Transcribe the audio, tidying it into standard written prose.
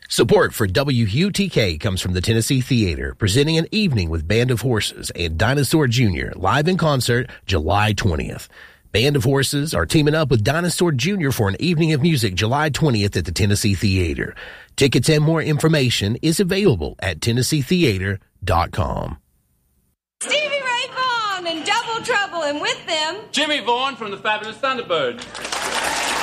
Support for WUTK comes from the Tennessee Theater, presenting an evening with Band of Horses and Dinosaur Jr. live in concert July 20th. Band of Horses are teaming up with Dinosaur Jr. for an evening of music July 20th at the Tennessee Theater. Tickets and more information is available at TennesseeTheater.com. Stevie Ray Vaughan and Double Trouble, and with them, Jimmy Vaughan from the Fabulous Thunderbirds.